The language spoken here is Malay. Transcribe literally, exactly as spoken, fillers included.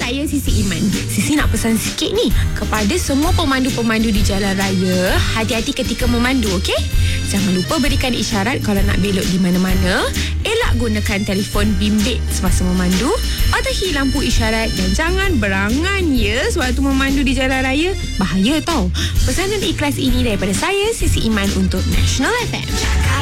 saya Sisi Iman. Sisi nak pesan sikit ni kepada semua pemandu-pemandu di jalan raya, hati-hati ketika memandu, okey? Jangan lupa berikan isyarat kalau nak belok di mana-mana. Elak gunakan telefon bimbit semasa memandu. Patuhi lampu isyarat dan jangan berangan ya sewaktu memandu di jalan raya. Bahaya tau. Pesanan ikhlas ini daripada saya Sisi Iman untuk National F M.